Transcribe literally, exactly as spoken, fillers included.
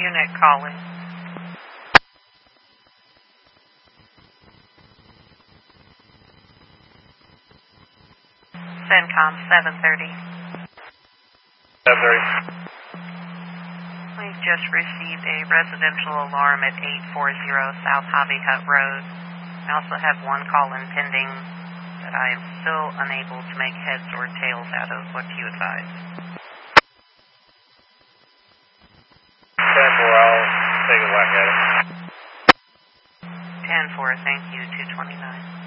unit calling. CENTCOM seven thirty. seven thirty. We've just received a residential alarm at eight forty South Hobby Hut Road. I also have one call in pending that I am still unable to make heads or tails out of. What do you advise? ten four, I'll take a whack at it. ten four, thank you, two twenty-nine.